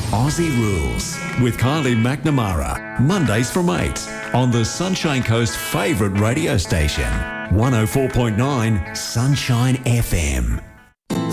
Aussie Rules with Kylie McNamara. Mondays from 8 on the Sunshine Coast favourite radio station, 104.9 Sunshine FM.